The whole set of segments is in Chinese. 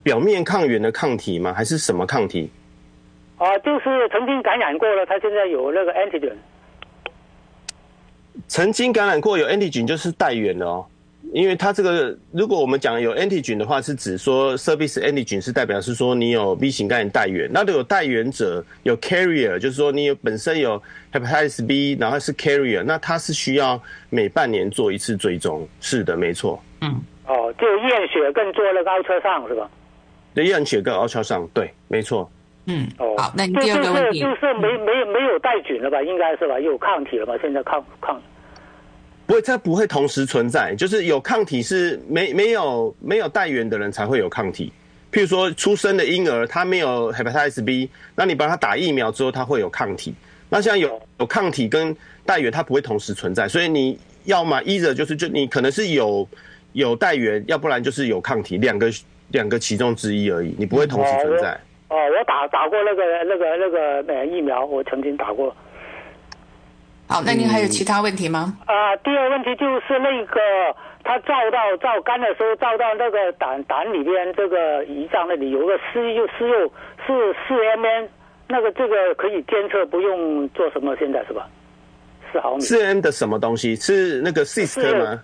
表面抗原的抗体吗？还是什么抗体？ 就是曾经感染过了，他现在有那个 antigen。 曾经感染过有 antigen 就是带源的哦。因为它这个，如果我们讲有 antigen 的话，是指说 surface antigen 是代表是说你有 B 型肝炎带源，那如果有带源者有 carrier， 就是说你本身有 hepatitis B， 然后是 carrier， 那它是需要每半年做一次追踪。是的，没错。 就验血跟做那个ultrasound是吧？ 对，验血跟 ultrasound， 对，没错。 好，那你第二个问题就是没有带菌了吧？应该是吧？有抗体了吧？现在抗。 不会，它不会同时存在，就是有抗体是没有带源的人才会有抗体。譬如说出生的婴儿，他没有 hepatitis B， 那你帮他打疫苗之后，他会有抗体。那像有抗体跟带源，它不会同时存在，所以你要么either就是你可能是有带源，要不然就是有抗体，两个其中之一而已，你不会同时存在。 我打过那个疫苗，我曾经打过。 好，那您还有其他问题吗？ 第二个问题就是那个他照肝的时候，照到那个胆里边这个胰脏那里有个4 mm， 那个这个可以监测，不用做什么，现在是吧？4毫米。 4mm 的什么东西？是那个 cyst 吗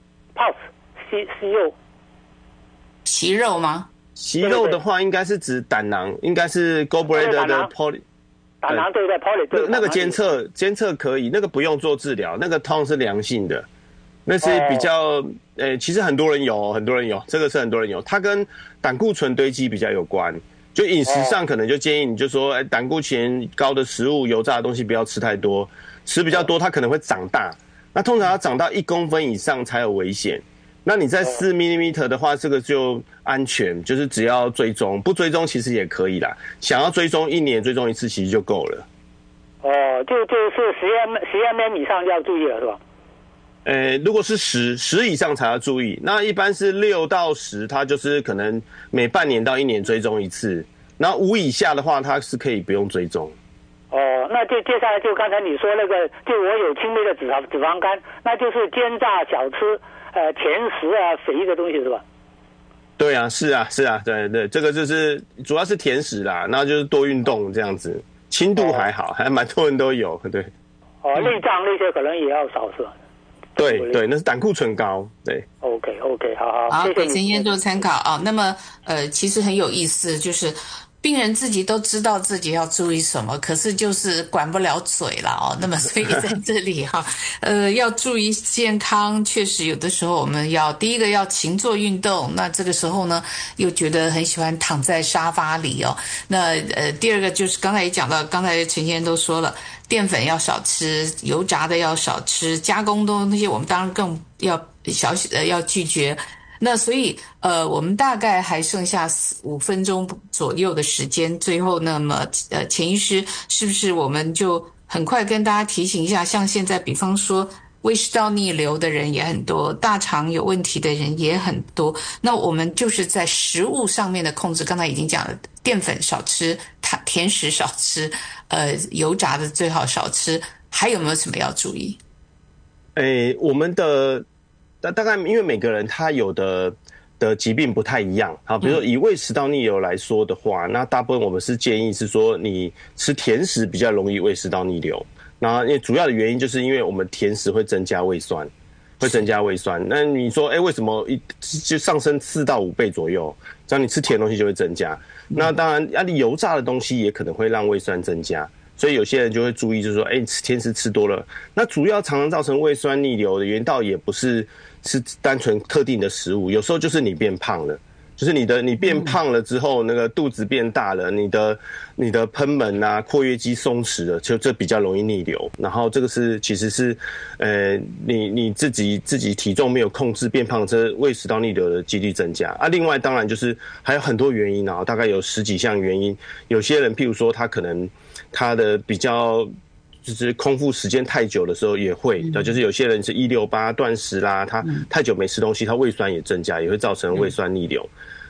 ？Pulse 息肉吗？ 息肉的话，应该是指胆囊，应该是 gallbladder 的 poly。 胆囊对poly 那个监测可以，那个不用做治疗，那个通常是良性的，那是比较其实很多人有，这个是很多人有，它跟胆固醇堆积比较有关。就饮食上可能就建议你就说，胆固醇高的食物、油炸的东西不要吃太多，吃比较多它可能会长大，那通常要长到1公分以上才有危险。那你在4 mm 的话，这个就安全，就是只要追踪，不追踪其实也可以啦。想要追踪1年追踪一次其实就够了。 就是10 mm 以上就要注意了是吧？ 如果是10以上才要注意，那一般是6到10，它就是可能每半年到1年追踪一次。然后5以下的话，它是可以不用追踪。 那接下来就刚才你说那个，就我有轻微的脂肪肝，那就是煎炸小吃。甜食肥的东西是吧？ 对啊，是啊，对，这个就是主要是甜食啦，然后就是多运动这样子，轻度还好，还蛮多人都有，对。 内脏那些可能也要少是吧？ 对，那是胆固醇高，对。 OK， 好， 给陈先做参考啊。那么其实很有意思，就是病人自己都知道自己要注意什么，可是就是管不了嘴了哦。那么所以在这里要注意健康，确实有的时候我们要第一个要勤做运动，那这个时候呢又觉得很喜欢躺在沙发里哦。那第二个就是刚才也讲到，刚才陈先生都说了，淀粉要少吃，油炸的要少吃，加工那些我们当然更要要拒绝。那所以我们大概还剩下5分钟左右的时间，最后那么钱医师是不是我们就很快跟大家提醒一下，像现在比方说胃食道逆流的人也很多，大肠有问题的人也很多，那我们就是在食物上面的控制，刚才已经讲了，淀粉少吃，甜食少吃，油炸的最好少吃，还有没有什么要注意？ 我们的大概因为每个人他有的疾病不太一样，好，比如说以胃食道逆流来说的话，那大部分我们是建议是说你吃甜食比较容易胃食道逆流，那因为主要的原因就是因为我们甜食会增加胃酸，那你说为什么就上升4到5倍左右，只要你吃甜的东西就会增加，那当然你油炸的东西也可能会让胃酸增加，所以有些人就会注意，就是说甜食吃多了，那主要常常造成胃酸逆流的原因倒也不是单纯特定的食物，有时候就是你变胖了，就是你变胖了之后，那个肚子变大了，你的贲门啊、括约肌松弛了，就这比较容易逆流。然后这个其实是你自己体重没有控制变胖，这胃食道逆流的几率增加啊。另外当然就是还有很多原因啊，大概有10几项原因。有些人譬如说他可能他的比较就是空腹时间太久的时候也会，就是有些人是168断食啦，他太久没吃东西，他胃酸也增加，也会造成胃酸逆流。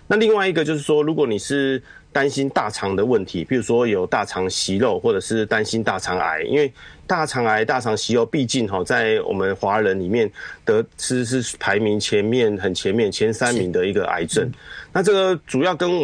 那另外一个就是说，如果你是担心大肠的问题，比如说有大肠息肉，或者是担心大肠癌，因为大肠癌、大肠息肉毕竟在我们华人里面是排名很前面前3名的一个癌症。那这个主要跟